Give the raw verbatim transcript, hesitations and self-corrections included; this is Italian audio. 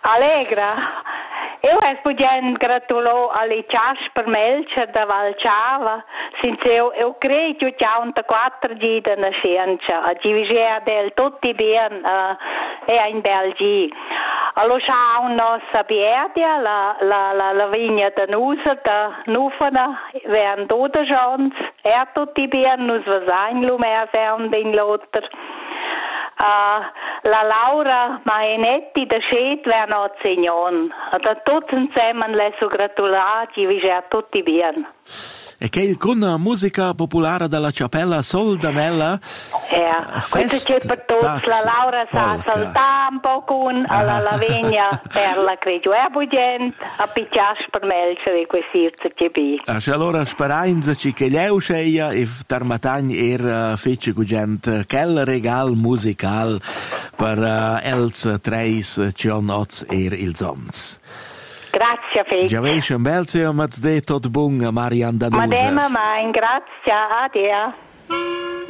Allegra. Eu voglio gratulare alle Ciasper Melcher da Valciava, since eu, eu creio che c'è un quattro di da nascenza, a divigia del tutti bien uh, e in Belgi. Allora c'è una nostra bierdia, la, la, la, la vigna da Nusa, da Nufana, werden dode Jons, e tutti bien, nus vasain lumer fern in Lotter. Uh, la Laura Maenetti da Schet verno Zignon. Da tutti insieme le so gratulati, vi a tutti bien. E che il con musica popolare della Cappella Sol Danella? Eh, questo c'è per tutti. La Laura sa saltare un po' con alla Lavegna per la credo. E poi gente a picciare per melcere questi che bi. Allora speranza che gli usceia e tarmatagn er fece con gente quel regal musical per uh, els treis cion oz er il zons. Grazie, Fece. Già veisce un bel sia, ma tot bun, Marianne Danusa. Ma dema mai, grazie, a te.